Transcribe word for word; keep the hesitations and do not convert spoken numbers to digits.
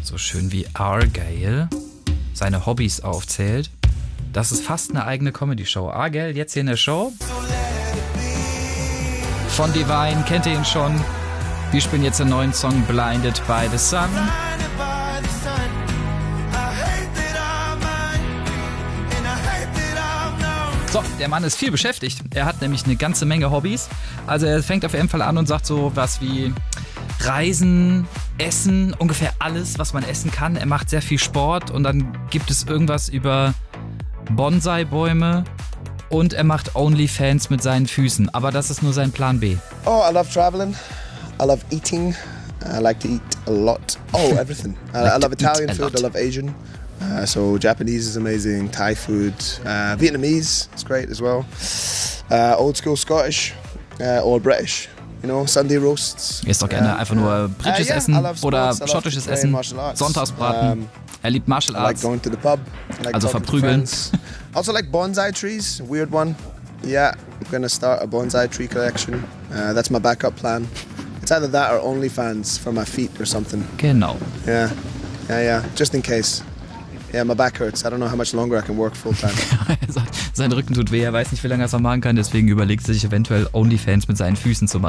So schön wie Argyle seine Hobbys aufzählt. Das ist fast eine eigene Comedy-Show. Argyle jetzt hier in der Show. Von Divine kennt ihr ihn schon. Wir spielen jetzt den neuen Song Blinded by the Sun. So, der Mann ist viel beschäftigt. Er hat nämlich eine ganze Menge Hobbys. Also er fängt auf jeden Fall an und sagt so was wie Reisen, Essen, ungefähr alles, was man essen kann. Er macht sehr viel Sport und dann gibt es irgendwas über Bonsai-Bäume und er macht OnlyFans mit seinen Füßen. Aber das ist nur sein Plan B. Oh, I love traveling. I love eating. I like to eat a lot. Oh, everything. I, like I love Italian food. I love Asian. Uh, so Japanese is amazing. Thai food. Uh, Vietnamese is great as well. Uh, old school Scottish uh, or British. You know, Sunday roasts. Er isst doch gerne Yeah. einfach nur britisches Uh, yeah, Essen I love oder sports. I love schottisches to train Essen, martial arts. Sonntagsbraten. Um, Er liebt Martial I like Arts. going to the pub. I like Also talking to verprügeln. friends. Also like bonsai trees, weird one. Yeah, I'm gonna start a bonsai tree collection. Uh, that's my backup plan. It's either that or OnlyFans for my feet or something. Genau. Yeah, yeah, yeah. Just in case. Yeah, my back hurts. I don't know how much longer I can work full time. Sein Rücken tut weh, er weiß nicht, wie lange er es noch machen kann, deswegen überlegt er sich eventuell OnlyFans mit seinen Füßen zu machen.